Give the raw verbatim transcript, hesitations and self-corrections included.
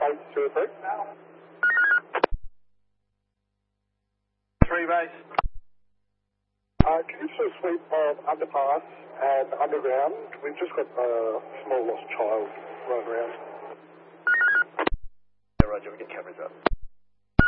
eight zero three. Three base. Uh, can you see a sweep of underpass and underground? We've just got a small lost child running around.